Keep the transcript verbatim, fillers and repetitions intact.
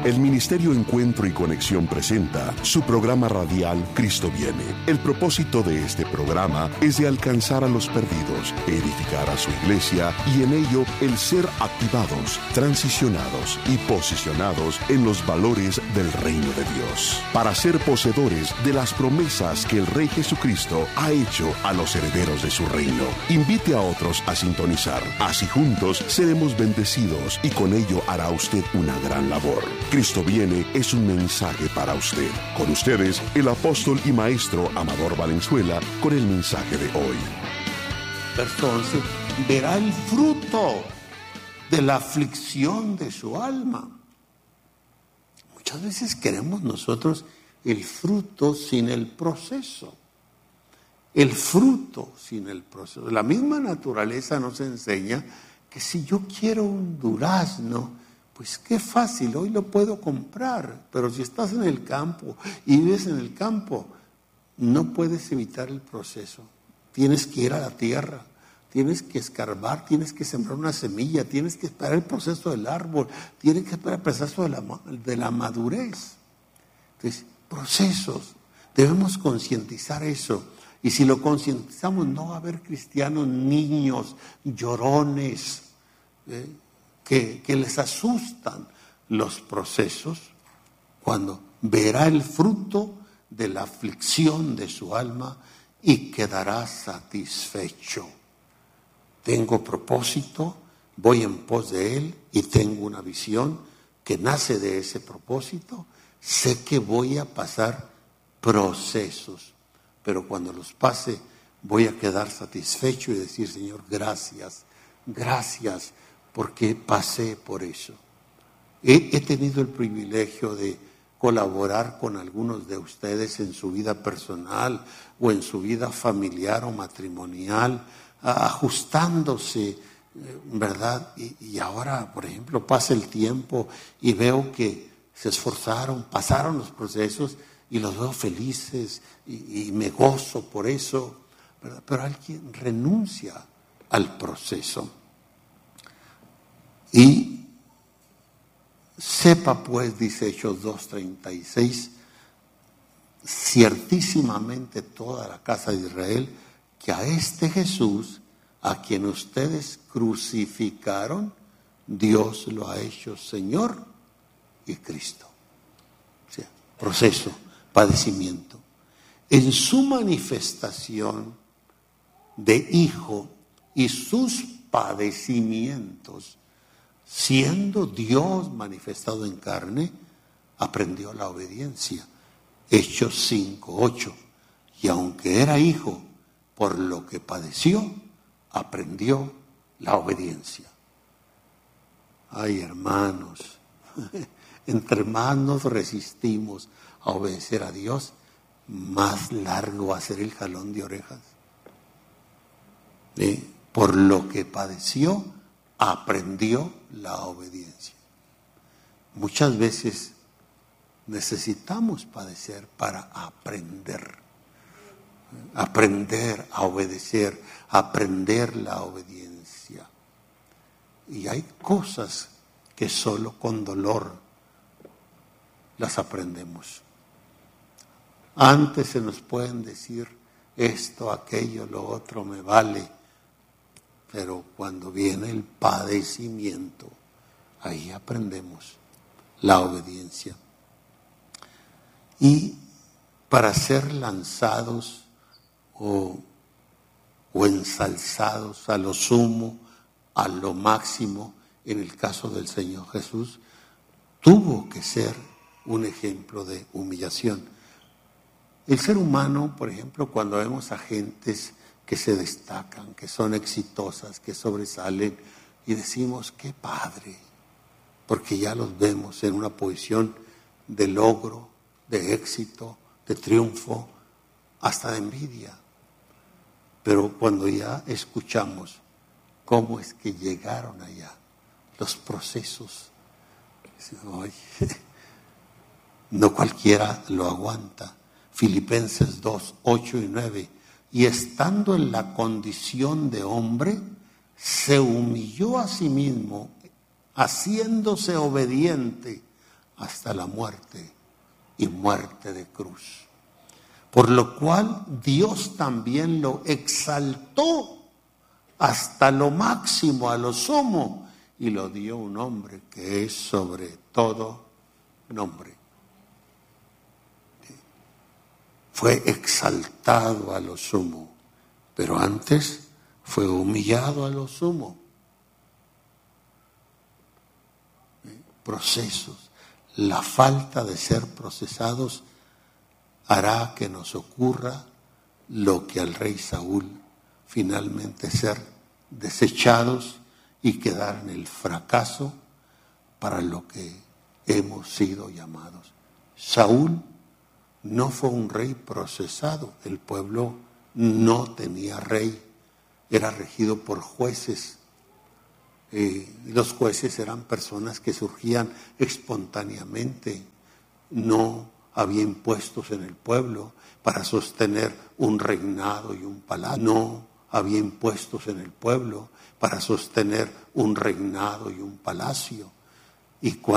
El Ministerio Encuentro y Conexión presenta su programa radial Cristo Viene. El propósito de este programa es de alcanzar a los perdidos, edificar a su iglesia y en ello el ser activados, transicionados y posicionados en los valores del reino de Dios, para ser poseedores de las promesas que el Rey Jesucristo ha hecho a los herederos de su reino. Invite a otros a sintonizar, así juntos seremos bendecidos y con ello hará usted una gran labor. Cristo Viene es un mensaje para usted. Con ustedes, el apóstol y maestro Amador Valenzuela, con el mensaje de hoy. Verso once, verá el fruto de la aflicción de su alma. Muchas veces queremos nosotros el fruto sin el proceso. El fruto sin el proceso. La misma naturaleza nos enseña que si yo quiero un durazno, pues qué fácil, hoy lo puedo comprar, pero si estás en el campo y vives en el campo, no puedes evitar el proceso. Tienes que ir a la tierra, tienes que escarbar, tienes que sembrar una semilla, tienes que esperar el proceso del árbol, tienes que esperar el proceso de la, de la madurez. Entonces, procesos, debemos concientizar eso. Y si lo concientizamos, no va a haber cristianos, niños, llorones, ¿eh? Que, que les asustan los procesos, cuando verá el fruto de la aflicción de su alma y quedará satisfecho. Tengo propósito, voy en pos de él y tengo una visión que nace de ese propósito. Sé que voy a pasar procesos, pero cuando los pase voy a quedar satisfecho y decir: Señor, gracias, gracias, porque pasé por eso. He, he tenido el privilegio de colaborar con algunos de ustedes en su vida personal o en su vida familiar o matrimonial, ajustándose, ¿verdad? Y, y ahora, por ejemplo, pasa el tiempo y veo que se esforzaron, pasaron los procesos y los veo felices y, y me gozo por eso, ¿verdad? Pero alguien renuncia al proceso. Y sepa pues, dice Hechos dos treinta y seis, ciertísimamente toda la casa de Israel, que a este Jesús, a quien ustedes crucificaron, Dios lo ha hecho Señor y Cristo. O sea, proceso, padecimiento. En su manifestación de Hijo y sus padecimientos, siendo Dios manifestado en carne, aprendió la obediencia. Hechos cinco ocho. Y aunque era hijo, por lo que padeció, aprendió la obediencia. Ay, hermanos, entre más nos resistimos a obedecer a Dios, más largo va a ser el jalón de orejas. ¿Eh? Por lo que padeció, aprendió la obediencia. Muchas veces necesitamos padecer para aprender. Aprender a obedecer, aprender la obediencia. Y hay cosas que solo con dolor las aprendemos. Antes se nos pueden decir esto, aquello, lo otro me vale. Pero cuando viene el padecimiento, ahí aprendemos la obediencia. Y para ser lanzados o, o ensalzados a lo sumo, a lo máximo, en el caso del Señor Jesús, tuvo que ser un ejemplo de humillación. El ser humano, por ejemplo, cuando vemos a gentes que se destacan, que son exitosas, que sobresalen, y decimos, qué padre, porque ya los vemos en una posición de logro, de éxito, de triunfo, hasta de envidia. Pero cuando ya escuchamos cómo es que llegaron allá, los procesos, oye, no cualquiera lo aguanta. Filipenses dos, ocho y nueve. Y estando en la condición de hombre, se humilló a sí mismo, haciéndose obediente hasta la muerte y muerte de cruz. Por lo cual Dios también lo exaltó hasta lo máximo, a lo sumo, y lo dio un nombre que es sobre todo nombre. Fue exaltado a lo sumo, pero antes fue humillado a lo sumo. Procesos. La falta de ser procesados hará que nos ocurra lo que al rey Saúl, finalmente ser desechados y quedar en el fracaso para lo que hemos sido llamados. Saúl no fue un rey procesado, el pueblo no tenía rey, era regido por jueces. Eh, los jueces eran personas que surgían espontáneamente, no había impuestos en el pueblo para sostener un reinado y un palacio, no había impuestos en el pueblo para sostener un reinado y un palacio. Y cuando